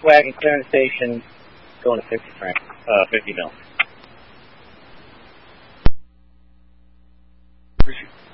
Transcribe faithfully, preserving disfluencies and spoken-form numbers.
Volkswagen clearance station, going to fifty franc, uh, fifty mil.